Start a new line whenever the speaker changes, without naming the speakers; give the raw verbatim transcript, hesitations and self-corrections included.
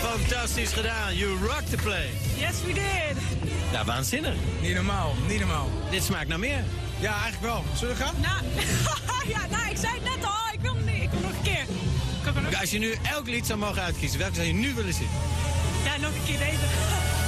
fantastisch gedaan. You rock the play.
Yes, we did.
Ja, waanzinnig.
Niet normaal, niet normaal.
Dit smaakt naar meer.
Ja, eigenlijk wel. Zullen we gaan?
Nou, ja, nou, ik zei het net al. Ik wil, niet, ik wil nog een keer. Ik wil nog...
Als je nu elk lied zou mogen uitkiezen, welke zou je nu willen zien?
Ja, nog een keer deze.